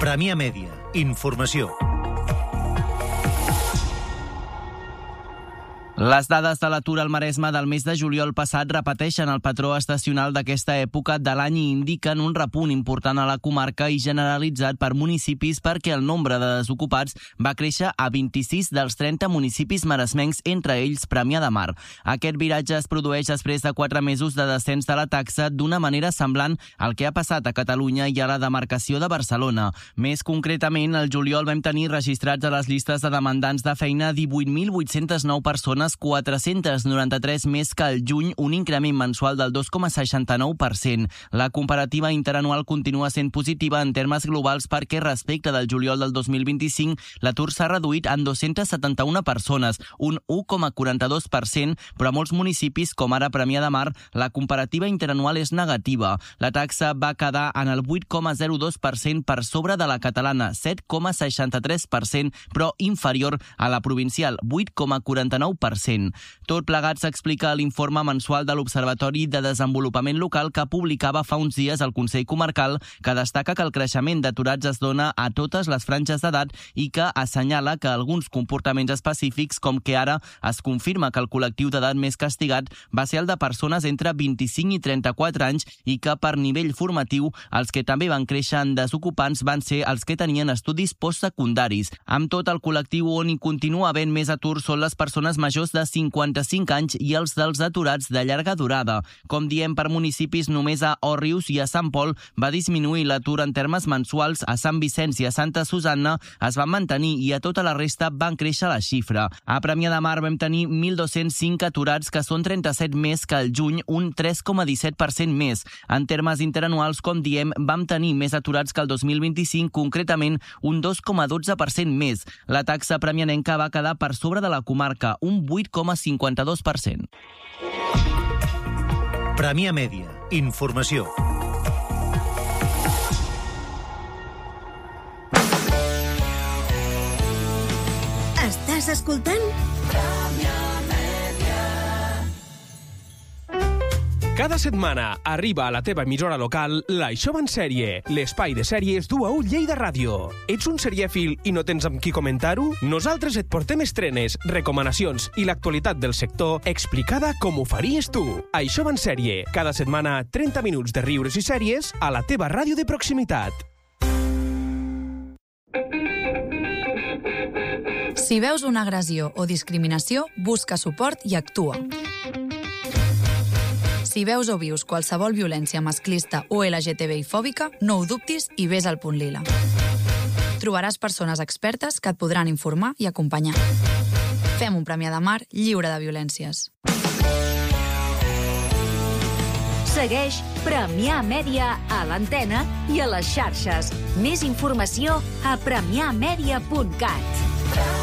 Premià Mèdia. Informació. Les dades de l'atur al Maresme del mes de juliol passat repeteixen el patró estacional d'aquesta època de l'any i indiquen un repunt important a la comarca i generalitzat per municipis perquè el nombre de desocupats va créixer a 26 dels 30 municipis maresmencs, entre ells Premià de Mar. Aquest viratge es produeix després de 4 mesos de descens de la taxa d'una manera semblant al que ha passat a Catalunya i a la demarcació de Barcelona. Més concretament, al juliol vam tenir registrats a les llistes de demandants de feina 18.809 persones, 493 més que al juny, un increment mensual del 2,69%. La comparativa interanual continua sent positiva en termes globals perquè respecte del juliol del 2025 l'atur s'ha reduït en 271 persones, un 1,42%, però a molts municipis, com ara Premià de Mar, la comparativa interanual és negativa. La taxa va quedar en el 8,02% per sobre de la catalana, 7,63%, però inferior a la provincial, 8,49%. Tot plegat s'explica a l'informe mensual de l'Observatori de Desenvolupament Local que publicava fa uns dies el Consell Comarcal, que destaca que el creixement d'aturats es dona a totes les franges d'edat i que assenyala que alguns comportaments específics, com que ara es confirma que el col·lectiu d'edat més castigat va ser el de persones entre 25 i 34 anys i que per nivell formatiu els que també van créixer en desocupants van ser els que tenien estudis postsecundaris. Amb tot, el col·lectiu on hi continua havent més atur són les persones majors de 55 anys i els dels aturats de llarga durada. Com diem, per municipis, només a Òrrius i a Sant Pol va disminuir l'atur en termes mensuals, a Sant Vicenç i a Santa Susanna es van mantenir i a tota la resta van créixer la xifra. A Premià de Mar vam tenir 1.205 aturats, que són 37 més que al juny, un 3,17% més. En termes interanuals, com diem, vam tenir més aturats que el 2025, concretament un 2,12% més. La taxa premianenca va quedar per sobre de la comarca, un 8,52%. Premià Mèdia. Informació. Estàs escoltant? Cada setmana arriba a la teva emissora local l'Això va en sèrie, l'espai de sèries d'UAU Lleida Ràdio. Ets un serièfil i no tens amb qui comentar-ho? Nosaltres et portem estrenes, recomanacions i l'actualitat del sector explicada com ho faries tu. Això va en sèrie, cada setmana 30 minuts de riures i sèries a la teva ràdio de proximitat. Si veus una agressió o discriminació, busca suport i actua. Si veus o vius qualsevol violència masclista o LGTBI-fòbica, no ho dubtis i vés al Punt Lila. Trobaràs persones expertes que et podran informar i acompanyar. Fem un Premià de Mar lliure de violències. Segueix Premià Mèdia a l'antena i a les xarxes. Més informació a premiamedia.cat.